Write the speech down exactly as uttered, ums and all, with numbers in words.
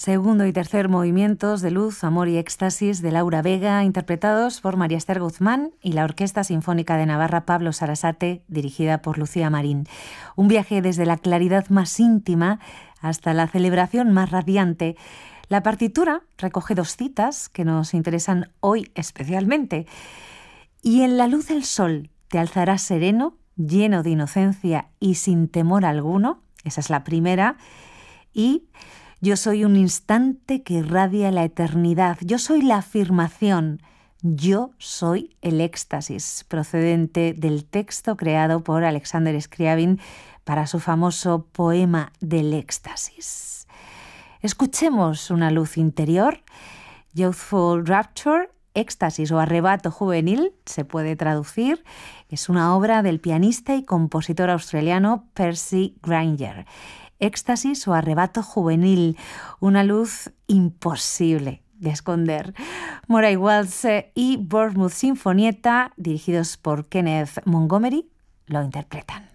Segundo y tercer movimientos de Luz, Amor y Éxtasis de Laura Vega, interpretados por María Esther Guzmán y la Orquesta Sinfónica de Navarra Pablo Sarasate, dirigida por Lucía Marín. Un viaje desde la claridad más íntima hasta la celebración más radiante. La partitura recoge dos citas que nos interesan hoy especialmente. Y en la luz del sol te alzarás sereno, lleno de inocencia y sin temor alguno. Esa es la primera. Y yo soy un instante que irradia la eternidad. Yo soy la afirmación. Yo soy el éxtasis, procedente del texto creado por Alexander Scriabin para su famoso poema del éxtasis. Escuchemos una luz interior. Youthful Rapture, éxtasis o arrebato juvenil, se puede traducir. Es una obra del pianista y compositor australiano Percy Grainger. Éxtasis o arrebato juvenil, una luz imposible de esconder. Moray Waltz y Bournemouth Sinfonietta, dirigidos por Kenneth Montgomery, lo interpretan.